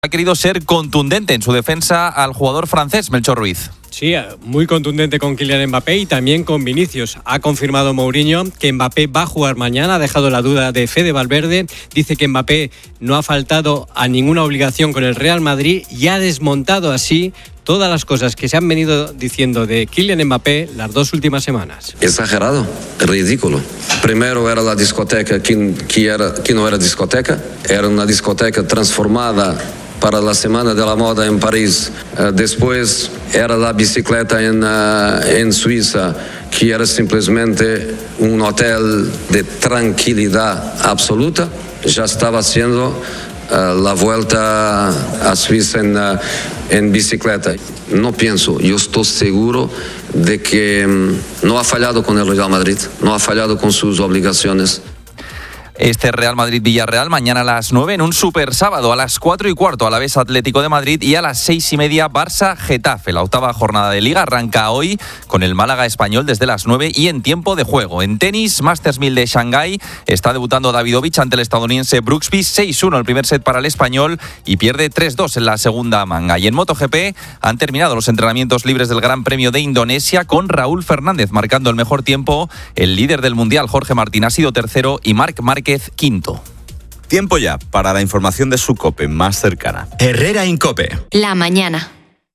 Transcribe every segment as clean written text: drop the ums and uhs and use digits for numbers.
Ha querido ser contundente en su defensa al jugador francés, Melchor Ruiz. Sí, muy contundente con Kylian Mbappé y también con Vinicius. Ha confirmado Mourinho que Mbappé va a jugar mañana, ha dejado la duda de Fede Valverde. Dice que Mbappé no ha faltado a ninguna obligación con el Real Madrid y ha desmontado así todas las cosas que se han venido diciendo de Kylian Mbappé las 2 últimas semanas. Exagerado, ridículo. Primero era la discoteca que no era discoteca, era una discoteca transformada para la Semana de la Moda en París. Después era la bicicleta en Suiza, que era simplemente un hotel de tranquilidad absoluta. Ya estaba haciendo la vuelta a Suiza en bicicleta. No pienso, yo estoy seguro de que no ha fallado con el Real Madrid, no ha fallado con sus obligaciones. Este Real Madrid-Villarreal mañana a las 9 en un super sábado, a las 4:15 Alavés Atlético de Madrid y a las 6:30 Barça-Getafe. La octava jornada de Liga arranca hoy con el Málaga Español desde las 9 y en tiempo de juego. En tenis, Masters 1000 de Shanghái, está debutando Davidovich ante el estadounidense Brooksby, 6-1 el primer set para el español y pierde 3-2 en la segunda manga. Y en MotoGP han terminado los entrenamientos libres del Gran Premio de Indonesia con Raúl Fernández marcando el mejor tiempo. El líder del Mundial, Jorge Martín, ha sido tercero y Marc Márquez quinto. Tiempo ya para la información de su COPE más cercana. Herrera Incope. La mañana.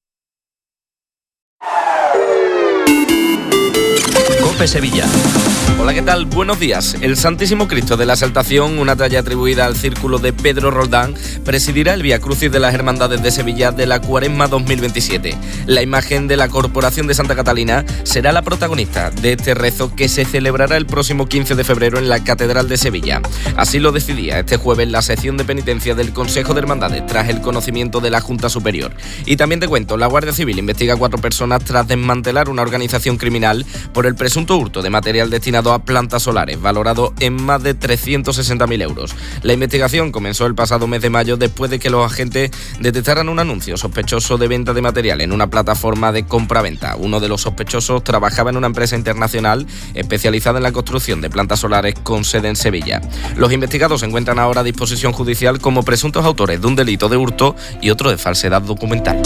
COPE Sevilla. Hola, ¿qué tal? Buenos días. El Santísimo Cristo de la Exaltación, una talla atribuida al Círculo de Pedro Roldán, presidirá el Vía Crucis de las Hermandades de Sevilla de la Cuaresma 2027. La imagen de la Corporación de Santa Catalina será la protagonista de este rezo que se celebrará el próximo 15 de febrero en la Catedral de Sevilla. Así lo decidía este jueves la sección de penitencia del Consejo de Hermandades tras el conocimiento de la Junta Superior. Y también te cuento, la Guardia Civil investiga a 4 personas tras desmantelar una organización criminal por el presunto hurto de material destinado a plantas solares, valorado en más de 360.000 euros. La investigación comenzó el pasado mes de mayo después de que los agentes detectaran un anuncio sospechoso de venta de material en una plataforma de compra-venta. Uno de los sospechosos trabajaba en una empresa internacional especializada en la construcción de plantas solares con sede en Sevilla. Los investigados se encuentran ahora a disposición judicial como presuntos autores de un delito de hurto y otro de falsedad documental.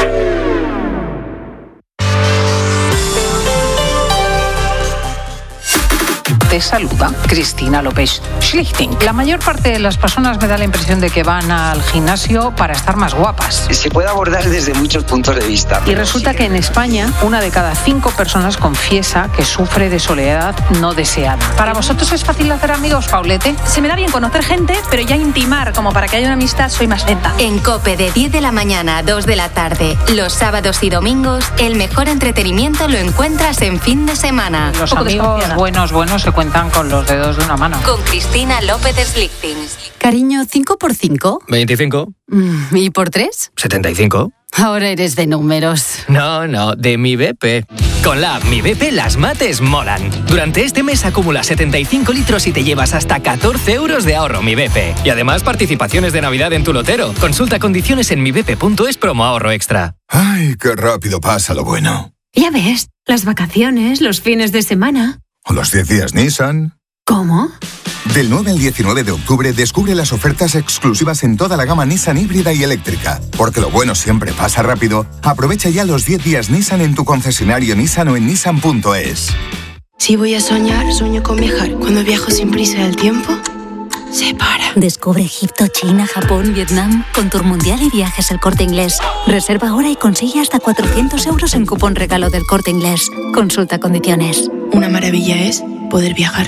Te saluda Cristina López Schlichting. La mayor parte de las personas me da la impresión de que van al gimnasio para estar más guapas. Se puede abordar desde muchos puntos de vista. Y resulta que en España, 1 de cada 5 personas confiesa que sufre de soledad no deseada. ¿Para vosotros es fácil hacer amigos, Paulete? Se me da bien conocer gente, pero ya intimar, como para que haya una amistad, soy más lenta. En COPE de 10 de la mañana a 2 de la tarde, los sábados y domingos, el mejor entretenimiento lo encuentras en fin de semana. Los amigos buenos se cuentan con los dedos de una mano. Con Cristina López Schlichting. Cariño, 5 por 5. 25. ¿Y por 3? 75. Ahora eres de números. No, de Mi BP. Con la app Mi BP las mates molan. Durante este mes acumula 75 litros y te llevas hasta 14 euros de ahorro Mi BP. Y además participaciones de Navidad en tu lotero. Consulta condiciones en mibp.es promo ahorro extra. Ay, qué rápido pasa lo bueno. Ya ves, las vacaciones, los fines de semana. ¿O los 10 días Nissan? ¿Cómo? Del 9 al 19 de octubre descubre las ofertas exclusivas en toda la gama Nissan híbrida y eléctrica. Porque lo bueno siempre pasa rápido. Aprovecha ya los 10 días Nissan en tu concesionario Nissan o en nissan.es. Si voy a soñar, sueño con viajar. Cuando viajo sin prisa del tiempo, se para. Descubre Egipto, China, Japón, Vietnam con Tour Mundial y Viajes El Corte Inglés. Reserva ahora y consigue hasta 400 euros en cupón regalo del Corte Inglés. Consulta condiciones. Una maravilla es poder viajar.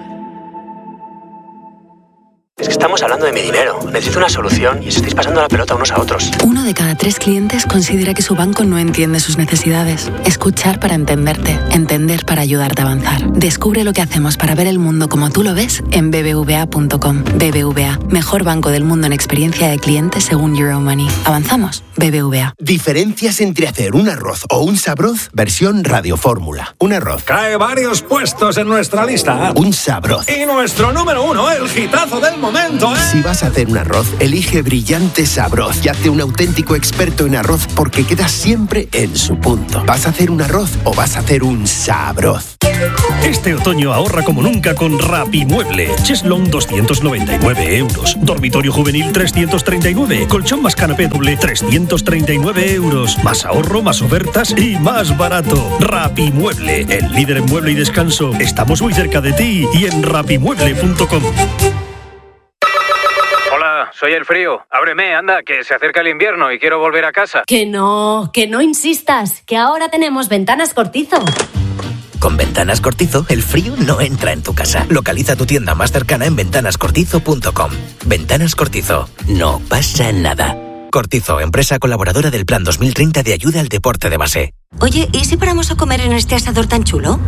Es que estamos hablando de mi dinero. Necesito una solución y os estáis pasando la pelota unos a otros. 1 de cada 3 clientes considera que su banco no entiende sus necesidades. Escuchar para entenderte. Entender para ayudarte a avanzar. Descubre lo que hacemos para ver el mundo como tú lo ves en bbva.com. BBVA, mejor banco del mundo en experiencia de cliente según Euromoney. ¿Avanzamos? BBVA. Diferencias entre hacer un arroz o un sabroz versión radiofórmula. Un arroz cae varios puestos en nuestra lista. Un sabroz. Y nuestro número 1, el hitazo del momento, momento, ¿eh? Si vas a hacer un arroz, elige Brillante Sabroz y hazte un auténtico experto en arroz porque queda siempre en su punto. ¿Vas a hacer un arroz o vas a hacer un sabroz? Este otoño ahorra como nunca con Rapimueble. Cheslón 299 euros. Dormitorio juvenil 339. Colchón más canapé doble 339 euros. Más ahorro, más ofertas y más barato. Rapimueble, el líder en mueble y descanso. Estamos muy cerca de ti y en rapimueble.com. Hola, soy el frío. Ábreme, anda, que se acerca el invierno y quiero volver a casa. Que no insistas, que ahora tenemos Ventanas Cortizo. Con Ventanas Cortizo, el frío no entra en tu casa. Localiza tu tienda más cercana en ventanascortizo.com. Ventanas Cortizo, no pasa nada. Cortizo, empresa colaboradora del Plan 2030 de ayuda al deporte de base. Oye, ¿y si paramos a comer en este asador tan chulo?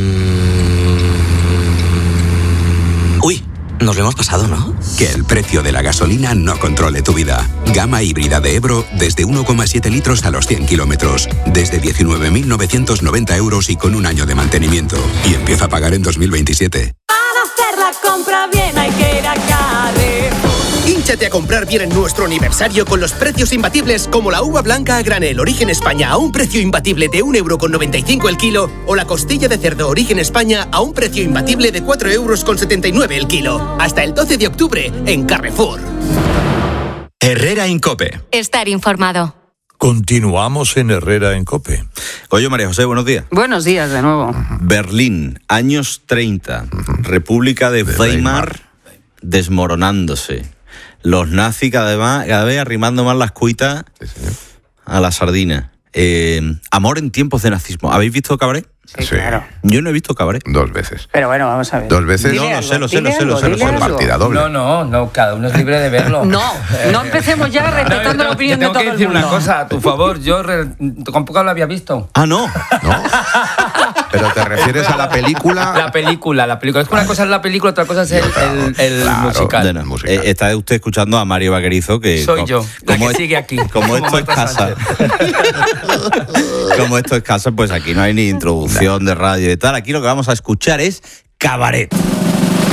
Uy, nos lo hemos pasado, ¿no? Que el precio de la gasolina no controle tu vida. Gama híbrida de Ebro desde 1,7 litros a los 100 kilómetros. Desde 19.990 euros y con un año de mantenimiento. Y empieza a pagar en 2027. Para hacer la compra bien hay que ir a Carrefour. Hínchate a comprar bien en nuestro aniversario con los precios imbatibles como la uva blanca a granel Origen España a un precio imbatible de 1,95 € el kilo o la costilla de cerdo Origen España a un precio imbatible de 4,79 € el kilo. Hasta el 12 de octubre en Carrefour. Herrera Incope. Estar informado. Continuamos en Herrera en COPE. Oye, María José, buenos días. Buenos días de nuevo. Berlín, años 30. República de Weimar desmoronándose. Los nazis cada vez arrimando más las cuitas a la sardina. Amor en tiempos de nazismo. ¿Habéis visto Cabaret? Sí, claro. Yo no he visto Cabaret. 2 veces. Pero bueno, vamos a ver. 2 veces. No, lo sé. Partida doble. No, cada uno es libre de verlo. No empecemos ya respetando la opinión de todo el mundo. Tengo que decir una cosa, a tu favor, yo tampoco lo había visto. Ah, no. ¿Pero te refieres a la película? La película. Es que una cosa es la película, otra cosa es el musical. Está usted escuchando a Mario Vaquerizo, que... Soy yo, la que sigue aquí. Como esto es casa. Como esto es casa, pues aquí no hay ni introducción de radio y tal. Aquí lo que vamos a escuchar es Cabaret.